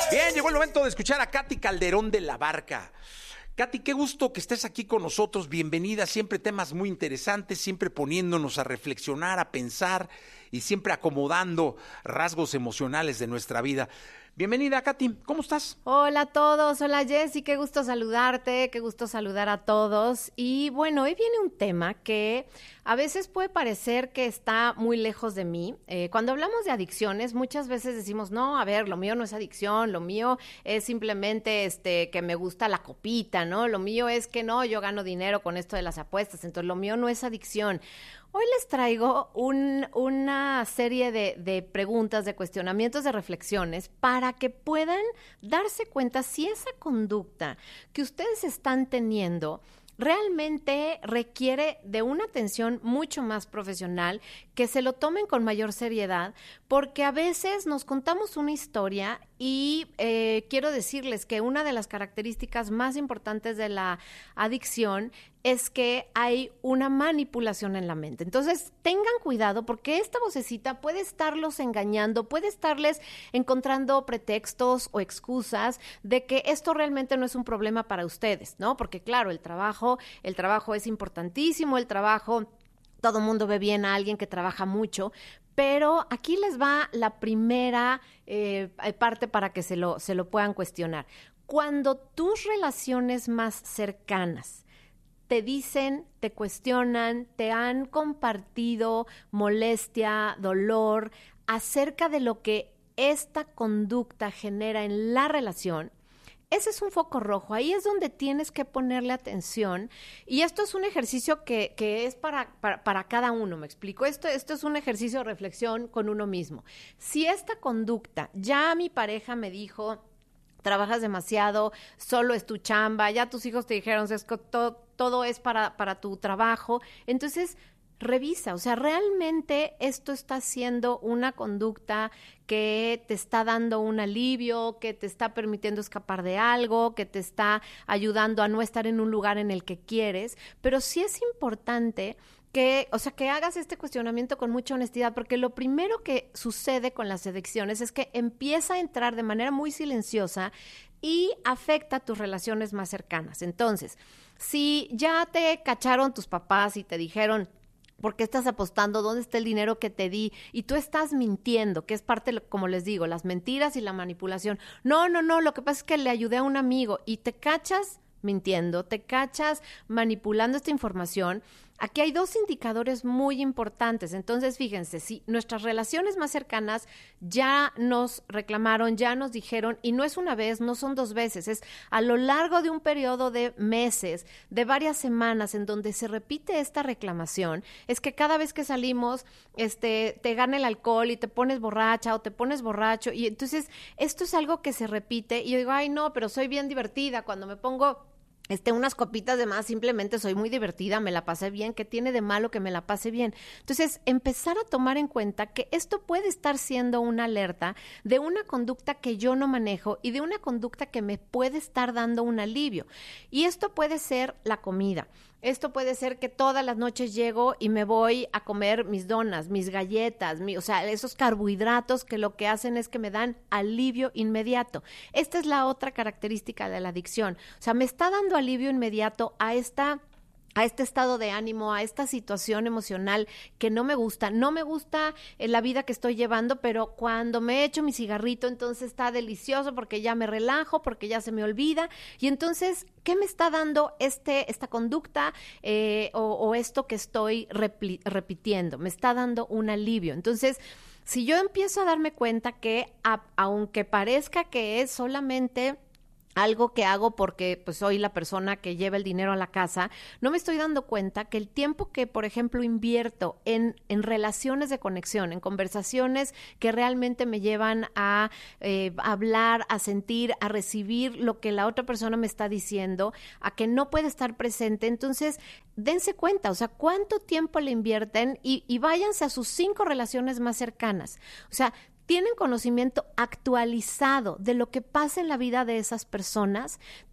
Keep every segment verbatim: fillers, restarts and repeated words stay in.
Bien, llegó el momento de escuchar a Katy Calderón de La Barca. Katy, qué gusto que estés aquí con nosotros, bienvenida, siempre temas muy interesantes, siempre poniéndonos a reflexionar, a pensar y siempre acomodando rasgos emocionales de nuestra vida. Bienvenida, Katy, ¿cómo estás? Hola a todos, hola Jessy, qué gusto saludarte, qué gusto saludar a todos. Y bueno, hoy viene un tema que a veces puede parecer que está muy lejos de mí. Eh, cuando hablamos de adicciones, muchas veces decimos, no, a ver, lo mío no es adicción, lo mío es simplemente este, que me gusta la copita, ¿no? Lo mío es que no, yo gano dinero con esto de las apuestas, entonces lo mío no es adicción. Hoy les traigo un, una serie de, de preguntas, de cuestionamientos, de reflexiones para que puedan darse cuenta si esa conducta que ustedes están teniendo realmente requiere de una atención mucho más profesional, que se lo tomen con mayor seriedad, porque a veces nos contamos una historia y eh, quiero decirles que una de las características más importantes de la adicción es que hay una manipulación en la mente. Entonces, tengan cuidado porque esta vocecita puede estarlos engañando, puede estarles encontrando pretextos o excusas de que esto realmente no es un problema para ustedes, ¿no? Porque claro, el trabajo, el trabajo es importantísimo, el trabajo, todo mundo ve bien a alguien que trabaja mucho, pero aquí les va la primera eh, parte para que se lo, se lo puedan cuestionar. Cuando tus relaciones más cercanas te dicen, te cuestionan, te han compartido molestia, dolor acerca de lo que esta conducta genera en la relación, ese es un foco rojo. Ahí es donde tienes que ponerle atención. Y esto es un ejercicio que, que es para, para, para cada uno, ¿me explico? Esto, esto es un ejercicio de reflexión con uno mismo. Si esta conducta, ya mi pareja me dijo, trabajas demasiado, solo es tu chamba, ya tus hijos te dijeron, todo, todo es para, para tu trabajo, entonces revisa, o sea, ¿realmente esto está siendo una conducta que te está dando un alivio, que te está permitiendo escapar de algo, que te está ayudando a no estar en un lugar en el que quieres? Pero sí es importante que, o sea, que hagas este cuestionamiento con mucha honestidad, porque lo primero que sucede con las adicciones es que empieza a entrar de manera muy silenciosa y afecta a tus relaciones más cercanas. Entonces, si ya te cacharon tus papás y te dijeron, ¿por qué estás apostando? ¿Dónde está el dinero que te di? Y tú estás mintiendo, que es parte, como les digo, las mentiras y la manipulación. No, no, no, lo que pasa es que le ayudé a un amigo y te cachas mintiendo, te cachas manipulando esta información. Aquí hay dos indicadores muy importantes. Entonces, fíjense, si nuestras relaciones más cercanas ya nos reclamaron, ya nos dijeron, y no es una vez, no son dos veces, es a lo largo de un periodo de meses, de varias semanas, en donde se repite esta reclamación, es que cada vez que salimos, este, te gana el alcohol y te pones borracha o te pones borracho, y entonces esto es algo que se repite, y yo digo, ay no, pero soy bien divertida, cuando me pongo Este, unas copitas de más, simplemente soy muy divertida, me la pasé bien, ¿qué tiene de malo que me la pase bien? Entonces, empezar a tomar en cuenta que esto puede estar siendo una alerta de una conducta que yo no manejo y de una conducta que me puede estar dando un alivio. Y esto puede ser la comida. Esto puede ser que todas las noches llego y me voy a comer mis donas, mis galletas, mi, o sea, esos carbohidratos que lo que hacen es que me dan alivio inmediato. Esta es la otra característica de la adicción. O sea, me está dando alivio inmediato a esta a este estado de ánimo, a esta situación emocional que no me gusta. No me gusta eh, la vida que estoy llevando, pero cuando me echo mi cigarrito, entonces está delicioso porque ya me relajo, porque ya se me olvida. Y entonces, ¿qué me está dando este, esta conducta eh, o, o esto que estoy repli- repitiendo? Me está dando un alivio. Entonces, si yo empiezo a darme cuenta que a, aunque parezca que es solamente algo que hago porque pues soy la persona que lleva el dinero a la casa, no me estoy dando cuenta que el tiempo que, por ejemplo, invierto en, en relaciones de conexión, en conversaciones que realmente me llevan a eh, hablar, a sentir, a recibir lo que la otra persona me está diciendo, a que no puede estar presente, entonces dense cuenta, o sea, cuánto tiempo le invierten y, y váyanse a sus cinco relaciones más cercanas. O sea, tienen conocimiento actualizado de lo que pasa en la vida de esas personas,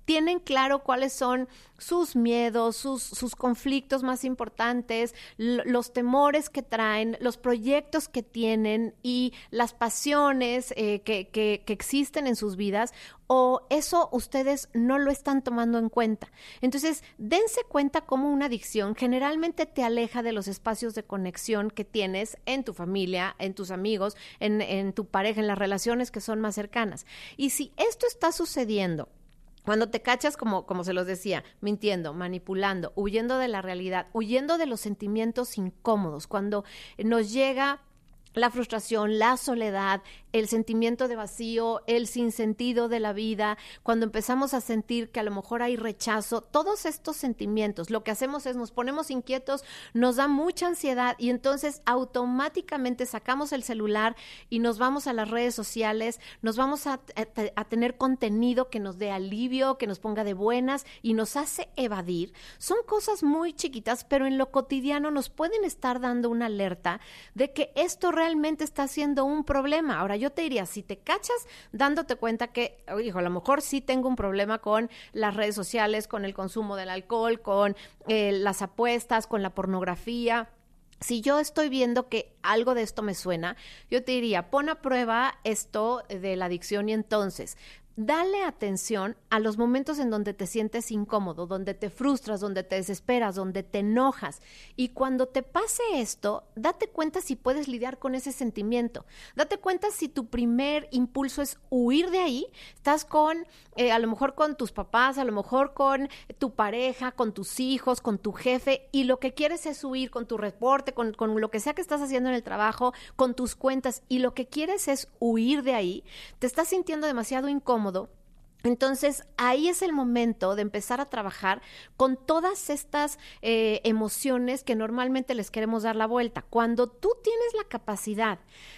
tienen claro cuáles son sus miedos, sus, sus conflictos más importantes, l- los temores que traen, los proyectos que tienen y las pasiones eh, que, que, que existen en sus vidas, o eso ustedes no lo están tomando en cuenta. Entonces, dense cuenta cómo una adicción generalmente te aleja de los espacios de conexión que tienes en tu familia, en tus amigos, en, en tu pareja, en las relaciones que son más cercanas. Y si esto está sucediendo, cuando te cachas, como, como se los decía, mintiendo, manipulando, huyendo de la realidad, huyendo de los sentimientos incómodos, cuando nos llega la frustración, la soledad, el sentimiento de vacío, el sinsentido de la vida, cuando empezamos a sentir que a lo mejor hay rechazo, todos estos sentimientos, lo que hacemos es nos ponemos inquietos, nos da mucha ansiedad y entonces automáticamente sacamos el celular y nos vamos a las redes sociales, nos vamos a, a, a tener contenido que nos dé alivio, que nos ponga de buenas y nos hace evadir. Son cosas muy chiquitas, pero en lo cotidiano nos pueden estar dando una alerta de que esto realmente está siendo un problema. Ahora, yo te diría, si te cachas dándote cuenta que, oh, hijo, a lo mejor sí tengo un problema con las redes sociales, con el consumo del alcohol, con eh, las apuestas, con la pornografía. Si yo estoy viendo que algo de esto me suena, yo te diría, pon a prueba esto de la adicción y entonces dale atención a los momentos en donde te sientes incómodo, donde te frustras, donde te desesperas, donde te enojas. Y cuando te pase esto, date cuenta si puedes lidiar con ese sentimiento. Date cuenta si tu primer impulso es huir de ahí. Estás con, eh, a lo mejor con tus papás, a lo mejor con tu pareja, con tus hijos, con tu jefe, y lo que quieres es huir con tu reporte, con, con lo que sea que estás haciendo en el trabajo, con tus cuentas, y lo que quieres es huir de ahí. Te estás sintiendo demasiado incómodo. Entonces, ahí es el momento de empezar a trabajar con todas estas eh, emociones que normalmente les queremos dar la vuelta. Cuando tú tienes la capacidad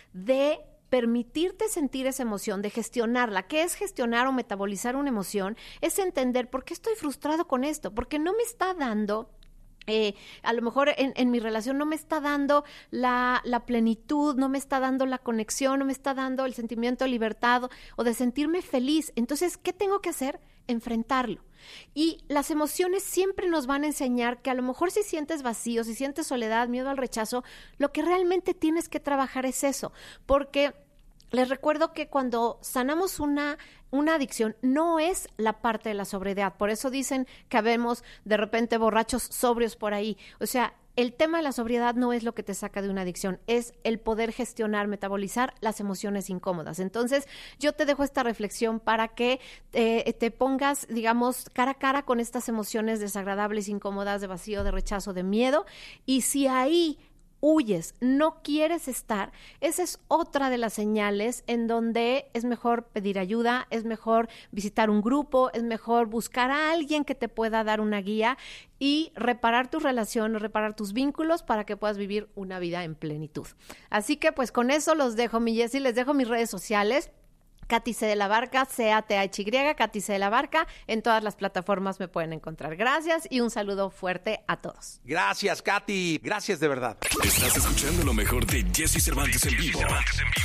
de permitirte sentir esa emoción, de gestionarla. ¿Qué es gestionar o metabolizar una emoción? Es entender por qué estoy frustrado con esto, porque no me está dando... Eh, a lo mejor en, en mi relación no me está dando la, la plenitud, no me está dando la conexión, no me está dando el sentimiento de libertad o de sentirme feliz. Entonces, ¿qué tengo que hacer? Enfrentarlo. Y las emociones siempre nos van a enseñar que a lo mejor si sientes vacío, si sientes soledad, miedo al rechazo, lo que realmente tienes que trabajar es eso, porque... Les recuerdo que cuando sanamos una, una adicción no es la parte de la sobriedad. Por eso dicen que habemos de repente borrachos sobrios por ahí. O sea, el tema de la sobriedad no es lo que te saca de una adicción, es el poder gestionar, metabolizar las emociones incómodas. Entonces, yo te dejo esta reflexión para que eh, te pongas, digamos, cara a cara con estas emociones desagradables, incómodas, de vacío, de rechazo, de miedo. Y si ahí huyes, no quieres estar, esa es otra de las señales en donde es mejor pedir ayuda, es mejor visitar un grupo, es mejor buscar a alguien que te pueda dar una guía y reparar tus relaciones, reparar tus vínculos para que puedas vivir una vida en plenitud. Así que pues con eso los dejo, mi Jessy, les dejo mis redes sociales. Katy C. de la Barca, C A T H Y, Katy C. de la Barca. En todas las plataformas me pueden encontrar. Gracias y un saludo fuerte a todos. Gracias, Katy. Gracias de verdad. Estás escuchando lo mejor de Jessy Cervantes en vivo.